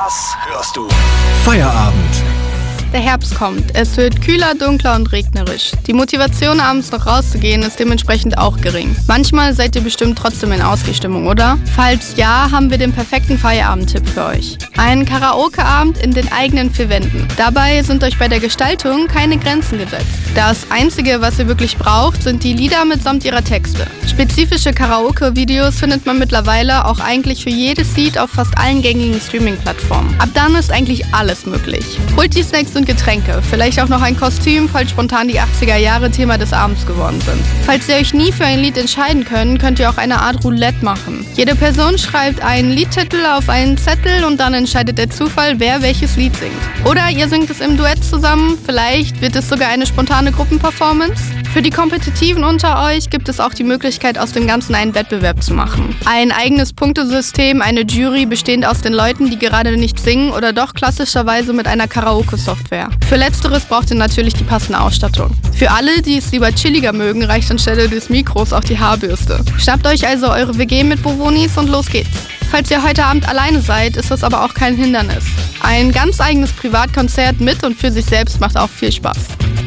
Das hörst du. Feierabend. Der Herbst kommt. Es wird kühler, dunkler und regnerisch. Die Motivation, abends noch rauszugehen, ist dementsprechend auch gering. Manchmal seid ihr bestimmt trotzdem in Ausgehstimmung, oder? Falls ja, haben wir den perfekten Feierabend-Tipp für euch. Ein Karaoke-Abend in den eigenen 4 Wänden. Dabei sind euch bei der Gestaltung keine Grenzen gesetzt. Das Einzige, was ihr wirklich braucht, sind die Lieder mitsamt ihrer Texte. Spezifische Karaoke-Videos findet man mittlerweile auch eigentlich für jedes Lied auf fast allen gängigen Streaming-Plattformen. Ab dann ist eigentlich alles möglich. Holt die Snacks und Getränke, vielleicht auch noch ein Kostüm, falls spontan die 80er Jahre Thema des Abends geworden sind. Falls ihr euch nie für ein Lied entscheiden könnt, könnt ihr auch eine Art Roulette machen. Jede Person schreibt einen Liedtitel auf einen Zettel und dann entscheidet der Zufall, wer welches Lied singt. Oder ihr singt es im Duett zusammen, vielleicht wird es sogar eine spontane Gruppenperformance. Für die Kompetitiven unter euch gibt es auch die Möglichkeit, aus dem Ganzen einen Wettbewerb zu machen. Ein eigenes Punktesystem, eine Jury bestehend aus den Leuten, die gerade nicht singen oder doch klassischerweise mit einer Karaoke-Software. Für Letzteres braucht ihr natürlich die passende Ausstattung. Für alle, die es lieber chilliger mögen, reicht anstelle des Mikros auch die Haarbürste. Schnappt euch also eure WG mit Bovonis und los geht's. Falls ihr heute Abend alleine seid, ist das aber auch kein Hindernis. Ein ganz eigenes Privatkonzert mit und für sich selbst macht auch viel Spaß.